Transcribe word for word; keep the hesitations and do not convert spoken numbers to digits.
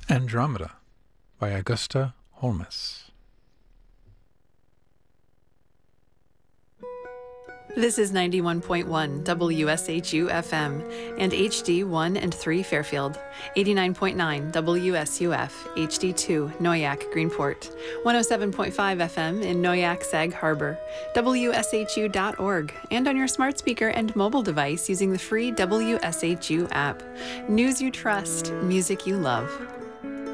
Andromeda by Augusta Holmes. This is ninety-one point one W S H U F M and H D one and three Fairfield, eighty-nine point nine W S U F, H D two Noyac Greenport, one oh seven point five F M in Noyac Sag Harbor, W S H U dot org, and on your smart speaker and mobile device using the free W S H U app. News you trust, music you love.